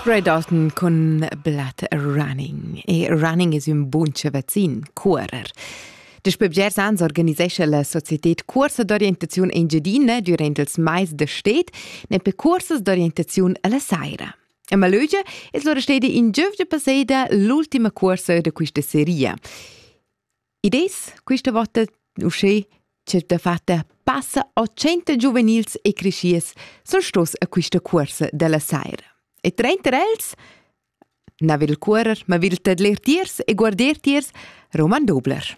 Osprey Dalton con Blood Running. E running è un buon vaccin, correr. Despè gers ans organisesce la Societat Corsa d'Orientazione Engiadina durant ils mais de stet, ne per corses d'orientazione alla Saira. A Malögia è loro stede in giovge passeda l'ultima corsa de questa serie. Ides, questa volta uscì c'è da fatta passa a 100 giuvenils e crescies son stos a questa corsa della Saira. E 30 els, na vil correr, ma vil tadler tiers e guarder tiers, Roman Dobler.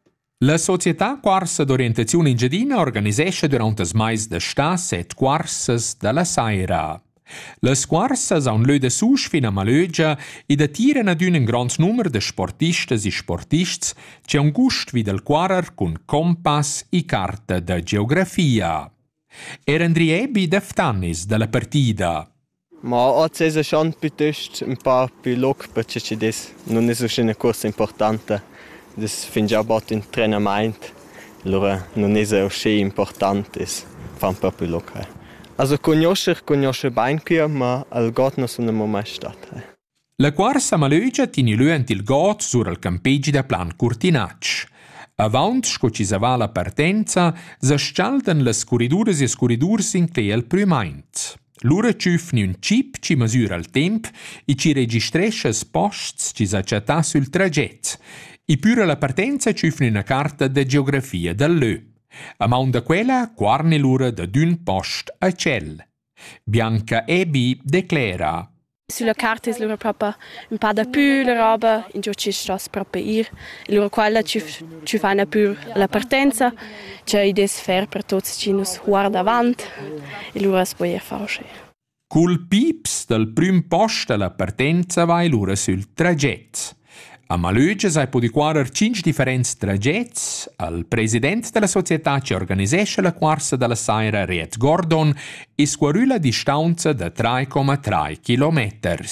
La Società Corsa d'Orientazione Engiadina organisesce durante il mais de sta 7 corsas della Saira. Les corsas han lö de sus fin a Malögia e datiren ad un grand numero de sportistas e sportists c'è un gust vid del correr con compass e carta de geografia. Eran driebi deftannis della partida. Ma oggi è schon piuttosto un po' più lungo perché das non è una corsa importante. Das finde ich auch in Trainement. Allora non è così importante, fa un po' più lungo. Also conosce bene qui, ma al got non sono mai stato. La corsa Malögia tiene luent il got sur il campeggi da Plan Curtinacci. Avant sco ci va la partenza, si scaldan le scuridures e scuridurs in clea il prümaint. Lura ciufni un chip ci misura il temp e ci registresce i posts ci s'acciatta sul traget. E pure la partenza ciufni una carta de geografia dall'Ö. A maun da quella quarne l'ura da d'un post a cel. Bianca Ebi declara. Sulla carta è l'ura proprio un po' da più la roba, in giù ci sta proprio ir. E l'ura quella ci fa una più la partenza, c'è idea fer per tutti ci nos guarda avanti e l'ura si può fare uscire. Col pips del prim post alla partenza vai l'ura sul traget. A Malögia sai può di quarer 5 differenti tragets. Il presidente della società che organisesce la corsa della Saira, Riet Gordon, e squarù la distanza da 3,3 km.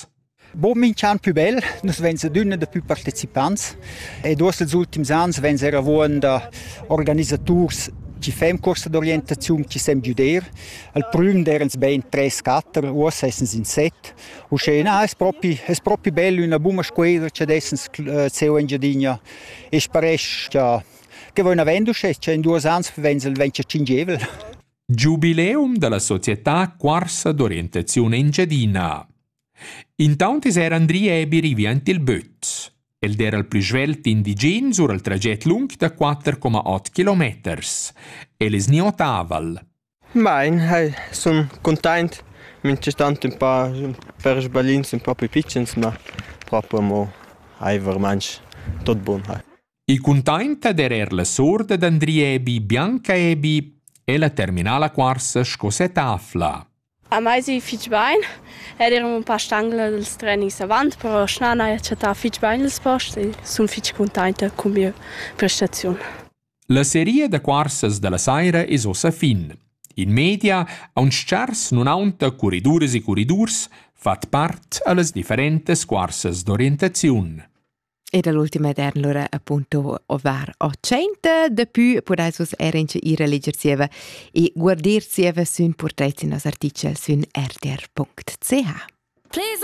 Bom mincian più bel, nus vense d'una de più partecipanti. E dos els ultims ans vense era vuon da organisaturs ci fem corsa d'orientazione ci sem giuder. Al prüm derens ben 3-4, uos essens in 7. U schena es proprio bello una buona squadra che dessens seu Engiadina. E sparesch che voi una vendusce, c'è in 2 ans vense il 25. Giubileum della Società Corsa d'Orientazione Engiadina. Intanto eran driebi rivianti il böt. Ed era il più svelto indigen sur il traget lung da 4,8 km. E les niotaval. Nein, sono contento. Mi c'è tanto un po' per sbaglini, un po' più piccoli, ma proprio mo hai veramente tutto buono. I contenta d'erer la sorda d'Andriebi, Bianca Ebi e la terminala corsa scosetafla. A mai si fitch bain, era un paar stangla dels trainings avant, però schnana c'è ta fitch bain els post e sun fitch contenta con mia prestazione. La serie de corsas della Saira es ossa fin. In media, a un schars non aunta corridures e corridurs fat part alle differentes corsas d'orientazione. E dall'ultima allora appunto ovar a 100 de più podaisus erince ira leggersieva e guardirsieva sun portrezzi nos articel sun rtr.ch.